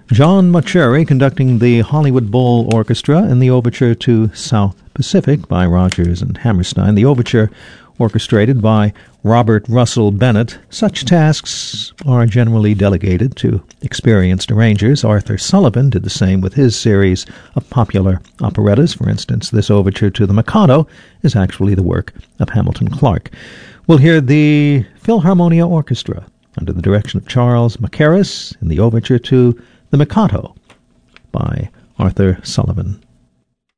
John Mauceri conducting the Hollywood Bowl Orchestra in the overture to South Pacific by Rodgers and Hammerstein. The overture orchestrated by Robert Russell Bennett. Such tasks are generally delegated to experienced arrangers. Arthur Sullivan did the same with his series of popular operettas. For instance, this overture to The Mikado is actually the work of Hamilton Clark. We'll hear the Philharmonia Orchestra under the direction of Charles Mackerras in the overture to The Mikado by Arthur Sullivan.